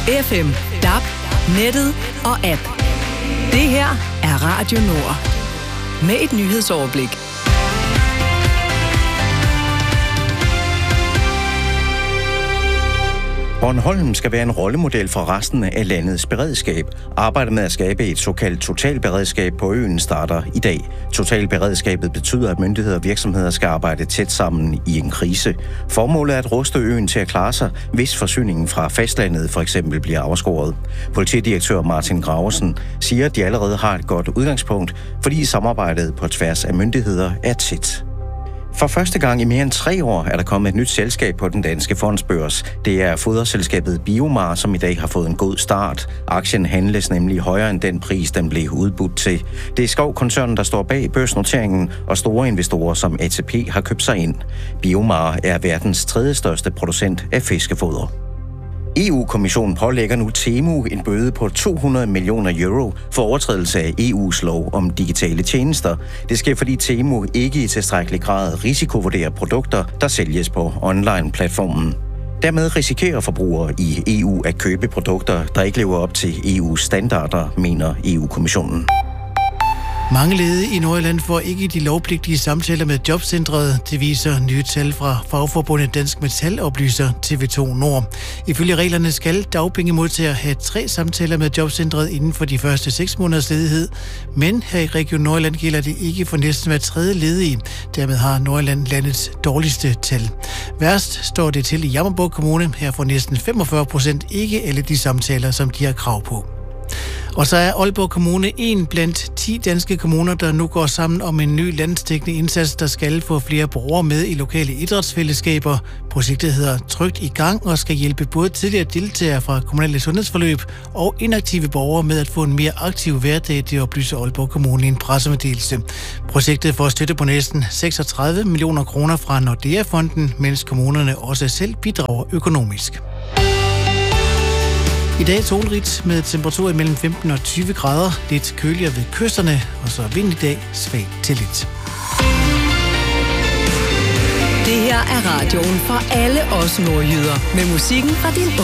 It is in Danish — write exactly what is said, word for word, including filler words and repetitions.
F M, D A B, nettet og app. Det her er Radio Nord. Med et nyhedsoverblik. Bornholm skal være en rollemodel for resten af landets beredskab. Arbejdet med at skabe et såkaldt totalberedskab på øen starter i dag. Totalberedskabet betyder, at myndigheder og virksomheder skal arbejde tæt sammen i en krise. Formålet er at ruste øen til at klare sig, hvis forsyningen fra fastlandet for eksempel bliver afskåret. Politidirektør Martin Graversen siger, at de allerede har et godt udgangspunkt, fordi samarbejdet på tværs af myndigheder er tæt. For første gang i mere end tre år er der kommet et nyt selskab på den danske fondsbørs. Det er foderselskabet BioMar, som i dag har fået en god start. Aktien handles nemlig højere end den pris, den blev udbudt til. Det er Skov-koncernen, der står bag børsnoteringen, og store investorer som A T P har købt sig ind. BioMar er verdens tredje største producent af fiskefoder. E U-kommissionen pålægger nu Temu en bøde på to hundrede millioner euro for overtrædelse af E U's lov om digitale tjenester. Det sker, fordi Temu ikke i tilstrækkelig grad risikovurderer produkter, der sælges på online-platformen. Dermed risikerer forbrugere i E U at købe produkter, der ikke lever op til E U's standarder, mener E U-kommissionen. Mange ledige i Nordjylland får ikke de lovpligtige samtaler med jobcentret. Det viser nye tal fra fagforbundet Dansk Metal, oplyser T V to Nord. Ifølge reglerne skal dagpengemodtagere have tre samtaler med jobcentret inden for de første seks måneders ledighed. Men her i Region Nordjylland gælder det ikke for næsten hver tredje ledige. Dermed har Nordjylland landets dårligste tal. Værst står det til i Jammerbugt Kommune. Her får næsten femogfyrre procent ikke alle de samtaler, som de har krav på. Og så er Aalborg Kommune en blandt ti danske kommuner, der nu går sammen om en ny landsdækkende indsats, der skal få flere borgere med i lokale idrætsfællesskaber. Projektet hedder Trygt i gang og skal hjælpe både tidligere deltagere fra kommunale sundhedsforløb og inaktive borgere med at få en mere aktiv hverdag, det oplyser Aalborg Kommune i en pressemeddelelse. Projektet får støtte på næsten seksogtredive millioner kroner fra Nordea-fonden, mens kommunerne også selv bidrager økonomisk. I dag solrigt med temperaturer imellem femten og tyve grader, lidt køligere ved kysterne, og så vind i dag svagt til lidt. Det her er radioen for alle os nordjyder, med musikken fra din